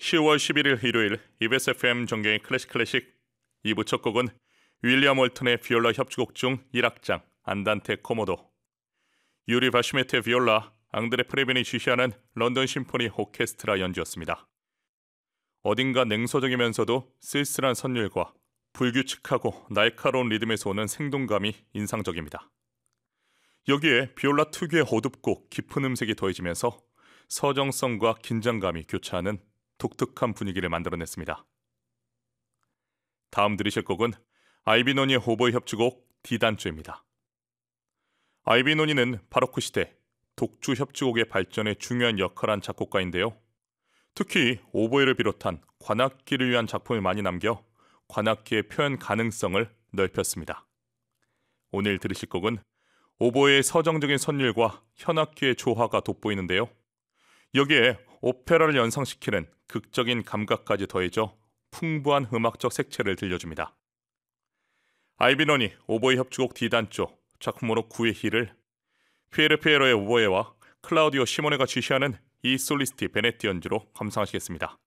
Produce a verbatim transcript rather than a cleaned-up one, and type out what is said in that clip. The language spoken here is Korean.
시월 십일일 일요일 이비에스 에프엠 정경의 클래식 클래식 이 부 첫 곡은 윌리엄 월튼의 비올라 협주곡 중 일 악장 안단테 코모도, 유리 바슈메트의 비올라, 앙드레 프레빈이 지휘하는 런던 심포니 오케스트라 연주였습니다. 어딘가 냉소적이면서도 쓸쓸한 선율과 불규칙하고 날카로운 리듬에서 오는 생동감이 인상적입니다. 여기에 비올라 특유의 어둡고 깊은 음색이 더해지면서 서정성과 긴장감이 교차하는 독특한 분위기를 만들어냈습니다. 다음 들으실 곡은 알비노니의 오보에 협주곡 D단조입니다. 알비노니는 바로크 시대 독주 협주곡의 발전에 중요한 역할을 한 작곡가인데요. 특히 오보에를 비롯한 관악기를 위한 작품을 많이 남겨 관악기의 표현 가능성을 넓혔습니다. 오늘 들으실 곡은 오보에의 서정적인 선율과 현악기의 조화가 돋보이는데요. 여기에 오페라를 연상시키는 극적인 감각까지 더해져 풍부한 음악적 색채를 들려줍니다. 알비노니 오보에 협주곡 D단조, 작품으로 구의 희를 피에르 피에로의 오보에와 클라우디오 시모네가 지휘하는 이 솔리스티 베네티 연주로 감상하시겠습니다.